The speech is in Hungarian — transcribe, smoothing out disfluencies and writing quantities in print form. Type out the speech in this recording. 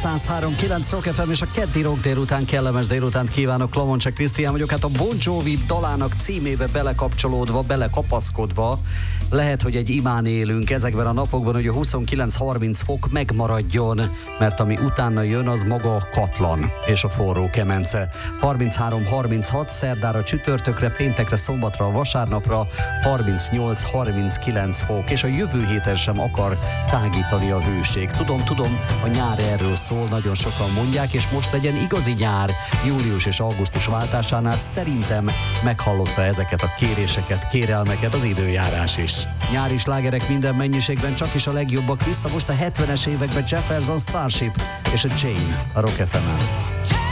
103.9 Rock FM és a keddi rock délután kellemes délutánt kívánok. Klomoncse Krisztián vagyok. Hát a Bon Jovi dalának címébe belekapcsolódva, belekapaszkodva lehet, hogy egy imán élünk ezekben a napokban, hogy a 29-30 fok megmaradjon, mert ami utána jön, az maga a katlan és a forró kemence. 33-36 szerdára, csütörtökre, péntekre, szombatra, vasárnapra 38-39 fok, és a jövő héten sem akar tágítani a hőség. Tudom, a nyár erről szól, nagyon sokan mondják, és most legyen igazi nyár július és augusztus váltásánál. Szerintem meghallotta ezeket a kéréseket, kérelmeket az időjárás is. Nyári slágerek minden mennyiségben, csak is a legjobbak vissza most a 70-es években. Jefferson Starship és a Chain a Rock FM-en.